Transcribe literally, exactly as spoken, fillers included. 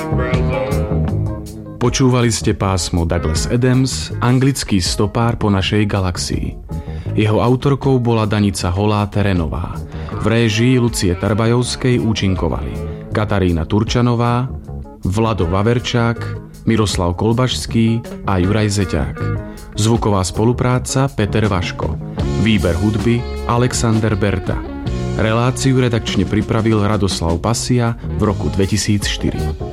Počúvali ste pásmo Douglas Adams, anglický stopár po našej galaxii. Jeho autorkou bola Danica Holá-Terenová. V réžii Lucie Tarbajovskej účinkovali Katarína Turčanová, Vlado Vaverčák, Miroslav Kolbašský a Juraj Zeťák. Zvuková spolupráca Peter Vaško. Výber hudby Alexander Berta. Reláciu redakčne pripravil Radoslav Pasia v roku dvetisícštyri.